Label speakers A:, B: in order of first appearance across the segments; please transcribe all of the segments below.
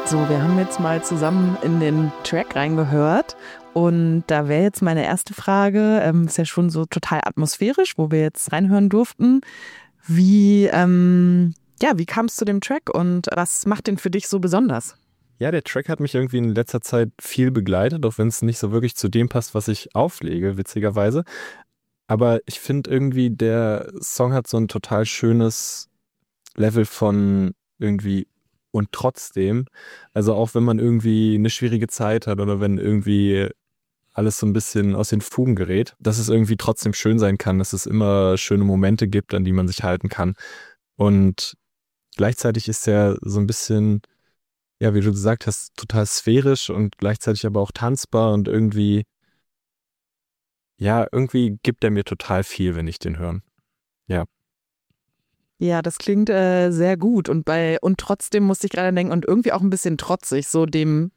A: So, wir haben jetzt mal zusammen in den Track reingehört und da wäre jetzt meine erste Frage, ist ja schon so total atmosphärisch, wo wir jetzt reinhören durften. Wie kam es zu dem Track und was macht den für dich so besonders?
B: Ja, der Track hat mich irgendwie in letzter Zeit viel begleitet, auch wenn es nicht so wirklich zu dem passt, was ich auflege, witzigerweise. Aber ich finde irgendwie, der Song hat so ein total schönes Level von irgendwie und trotzdem. Also auch wenn man irgendwie eine schwierige Zeit hat oder wenn irgendwie alles so ein bisschen aus den Fugen gerät, dass es irgendwie trotzdem schön sein kann, dass es immer schöne Momente gibt, an die man sich halten kann. Und gleichzeitig ist er so ein bisschen, ja, wie du gesagt hast, total sphärisch und gleichzeitig aber auch tanzbar und irgendwie, ja, irgendwie gibt er mir total viel, wenn ich den höre. Ja.
A: Ja, das klingt sehr gut und trotzdem musste ich gerade denken und irgendwie auch ein bisschen trotzig, so dem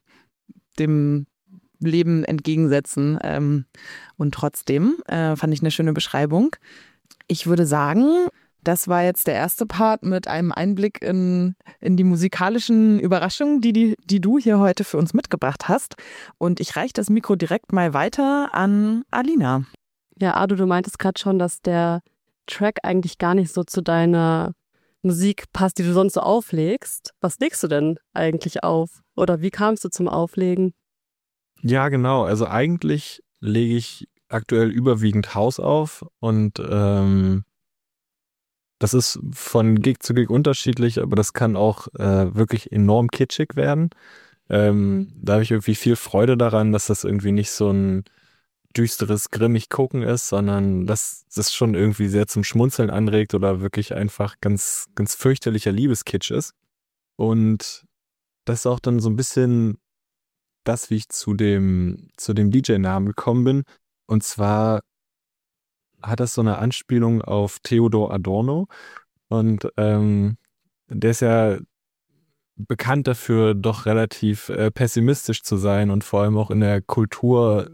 A: Leben entgegensetzen. Und trotzdem fand ich eine schöne Beschreibung. Ich würde sagen, das war jetzt der erste Part mit einem Einblick in die musikalischen Überraschungen, die du hier heute für uns mitgebracht hast. Und ich reiche das Mikro direkt mal weiter an Alina.
C: Ja, Adu, du meintest gerade schon, dass der Track eigentlich gar nicht so zu deiner Musik passt, die du sonst so auflegst. Was legst du denn eigentlich auf? Oder wie kamst du zum Auflegen?
B: Ja, genau. Also eigentlich lege ich aktuell überwiegend House auf und das ist von Gig zu Gig unterschiedlich, aber das kann auch wirklich enorm kitschig werden. Da habe ich irgendwie viel Freude daran, dass das irgendwie nicht so ein düsteres, grimmig Gucken ist, sondern dass das schon irgendwie sehr zum Schmunzeln anregt oder wirklich einfach ganz, ganz fürchterlicher Liebeskitsch ist. Und das ist auch dann so ein bisschen das, wie ich zu dem DJ-Namen gekommen bin. Und zwar hat das so eine Anspielung auf Theodor Adorno. Und der ist ja bekannt dafür, doch relativ pessimistisch zu sein und vor allem auch in der Kultur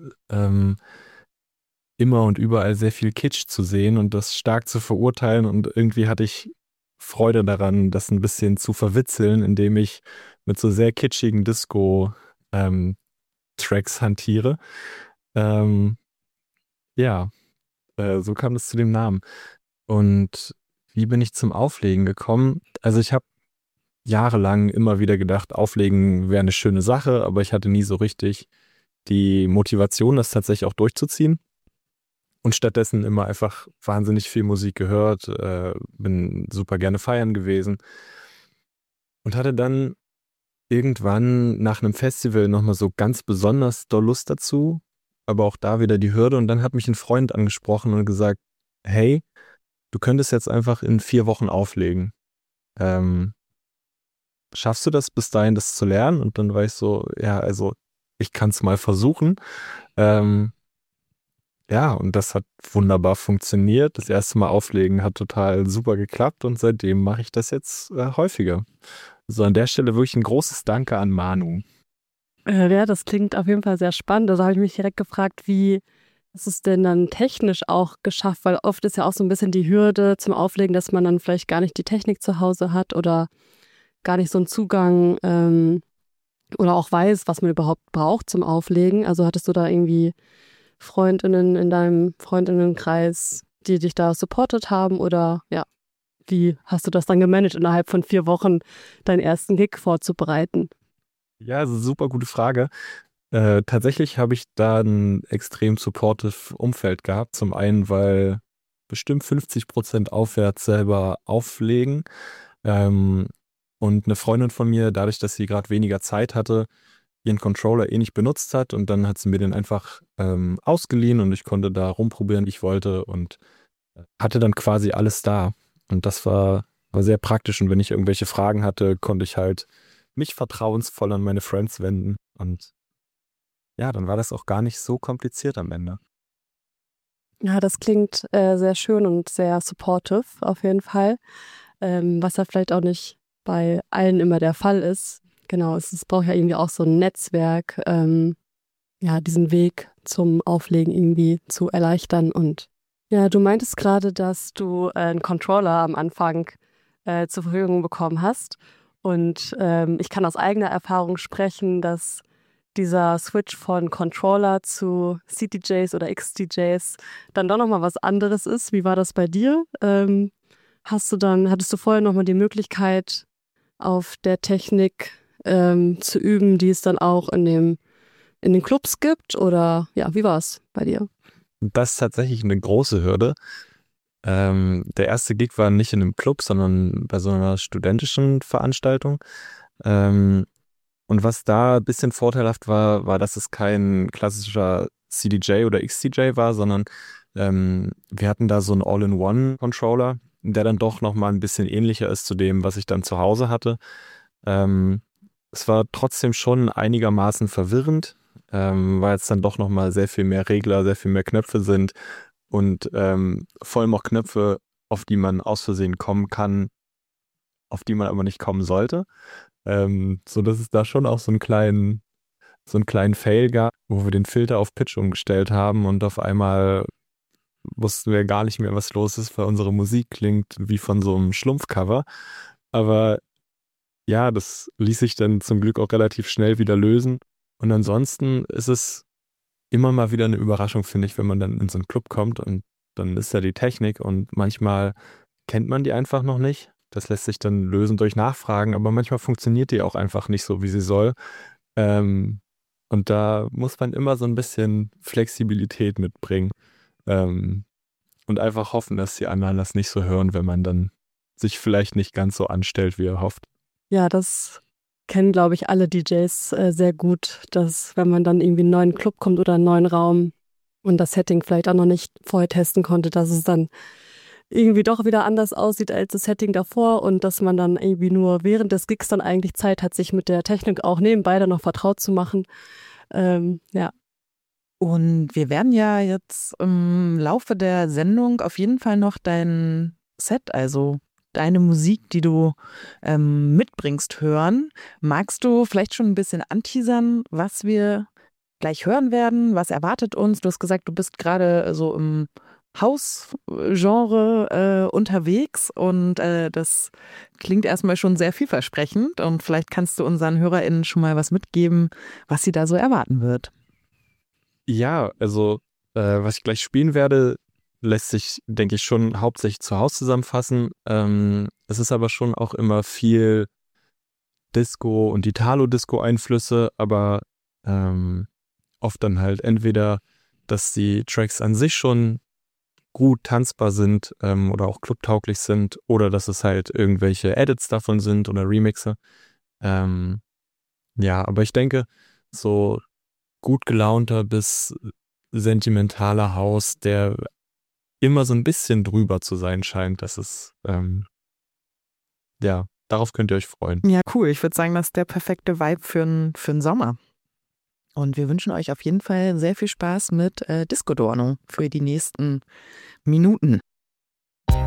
B: immer und überall sehr viel Kitsch zu sehen und das stark zu verurteilen. Und irgendwie hatte ich Freude daran, das ein bisschen zu verwitzeln, indem ich mit so sehr kitschigen Disco-Tracks hantiere. Ähm, ja, so kam es zu dem Namen. Und wie bin ich zum Auflegen gekommen? Also ich habe jahrelang immer wieder gedacht, Auflegen wäre eine schöne Sache, aber ich hatte nie so richtig die Motivation, das tatsächlich auch durchzuziehen. Und stattdessen immer einfach wahnsinnig viel Musik gehört, bin super gerne feiern gewesen und hatte dann irgendwann nach einem Festival nochmal so ganz besonders doll Lust dazu, aber auch da wieder die Hürde. Und dann hat mich ein Freund angesprochen und gesagt, hey, du könntest jetzt einfach in 4 Wochen auflegen. Schaffst du das bis dahin, das zu lernen? Und dann war ich so, ja, also ich kann es mal versuchen. Ja, und das hat wunderbar funktioniert. Das erste Mal auflegen hat total super geklappt und seitdem mache ich das jetzt häufiger. So an der Stelle wirklich ein großes Danke an Manu.
C: Ja, das klingt auf jeden Fall sehr spannend. Also habe ich mich direkt gefragt, wie ist es denn dann technisch auch geschafft? Weil oft ist ja auch so ein bisschen die Hürde zum Auflegen, dass man dann vielleicht gar nicht die Technik zu Hause hat oder gar nicht so einen Zugang oder auch weiß, was man überhaupt braucht zum Auflegen. Also hattest du da irgendwie Freundinnen in deinem Freundinnenkreis, die dich da supportet haben oder ja, wie hast du das dann gemanagt, innerhalb von 4 Wochen deinen ersten Gig vorzubereiten?
B: Ja, also super gute Frage. Tatsächlich habe ich da ein extrem supportive Umfeld gehabt. Zum einen, weil bestimmt 50% aufwärts selber auflegen. Und eine Freundin von mir, dadurch, dass sie gerade weniger Zeit hatte, ihren Controller nicht benutzt hat und dann hat sie mir den einfach ausgeliehen und ich konnte da rumprobieren, wie ich wollte und hatte dann quasi alles da. Und das war sehr praktisch und wenn ich irgendwelche Fragen hatte, konnte ich halt mich vertrauensvoll an meine Friends wenden und ja, dann war das auch gar nicht so kompliziert am Ende.
C: Ja, das klingt sehr schön und sehr supportive auf jeden Fall, was ja vielleicht auch nicht bei allen immer der Fall ist. Genau, es braucht ja irgendwie auch so ein Netzwerk, ja, diesen Weg zum Auflegen irgendwie zu erleichtern. Und ja, du meintest gerade, dass du einen Controller am Anfang zur Verfügung bekommen hast. Und ich kann aus eigener Erfahrung sprechen, dass dieser Switch von Controller zu CDJs oder XDJs dann doch nochmal was anderes ist. Wie war das bei dir? Hattest du vorher nochmal die Möglichkeit, auf der Technik zu üben, die es dann auch in den Clubs gibt? Oder ja, wie war es bei dir?
B: Das ist tatsächlich eine große Hürde. Der erste Gig war nicht in einem Club, sondern bei so einer studentischen Veranstaltung. Und was da ein bisschen vorteilhaft war, dass es kein klassischer CDJ oder XDJ war, sondern wir hatten da so einen All-in-One-Controller, der dann doch nochmal ein bisschen ähnlicher ist zu dem, was ich dann zu Hause hatte. Es war trotzdem schon einigermaßen verwirrend, weil es dann doch nochmal sehr viel mehr Regler, sehr viel mehr Knöpfe sind und vor allem auch Knöpfe, auf die man aus Versehen kommen kann, auf die man aber nicht kommen sollte. So dass es da schon auch so einen kleinen Fail gab, wo wir den Filter auf Pitch umgestellt haben und auf einmal wussten wir gar nicht mehr, was los ist, weil unsere Musik klingt wie von so einem Schlumpfcover. Aber ja, das ließ sich dann zum Glück auch relativ schnell wieder lösen. Und ansonsten ist es immer mal wieder eine Überraschung, finde ich, wenn man dann in so einen Club kommt und dann ist da die Technik und manchmal kennt man die einfach noch nicht. Das lässt sich dann lösen durch Nachfragen, aber manchmal funktioniert die auch einfach nicht so, wie sie soll. Und da muss man immer so ein bisschen Flexibilität mitbringen. Und einfach hoffen, dass die anderen das nicht so hören, wenn man dann sich vielleicht nicht ganz so anstellt, wie er hofft.
C: Ja, das kennen, glaube ich, alle DJs sehr gut, dass wenn man dann irgendwie in einen neuen Club kommt oder einen neuen Raum und das Setting vielleicht auch noch nicht vorher testen konnte, dass es dann irgendwie doch wieder anders aussieht als das Setting davor und dass man dann irgendwie nur während des Gigs dann eigentlich Zeit hat, sich mit der Technik auch nebenbei dann noch vertraut zu machen. Ja.
A: Und wir werden ja jetzt im Laufe der Sendung auf jeden Fall noch dein Set, also deine Musik, die du mitbringst, hören. Magst du vielleicht schon ein bisschen anteasern, was wir gleich hören werden? Was erwartet uns? Du hast gesagt, du bist gerade so im House-Genre unterwegs und das klingt erstmal schon sehr vielversprechend und vielleicht kannst du unseren HörerInnen schon mal was mitgeben, was sie da so erwarten wird.
B: Ja, also was ich gleich spielen werde, lässt sich, denke ich, schon hauptsächlich zu Hause zusammenfassen. Es ist aber schon auch immer viel Disco und Italo-Disco-Einflüsse, aber oft dann halt entweder, dass die Tracks an sich schon gut tanzbar sind oder auch clubtauglich sind oder dass es halt irgendwelche Edits davon sind oder Remixe. Ja, aber ich denke, so gut gelaunter bis sentimentaler House, der immer so ein bisschen drüber zu sein scheint, das ist, ja, darauf könnt ihr euch freuen.
A: Ja, cool. Ich würde sagen, das ist der perfekte Vibe für einen Sommer. Und wir wünschen euch auf jeden Fall sehr viel Spaß mit Disco Dorno für die nächsten Minuten.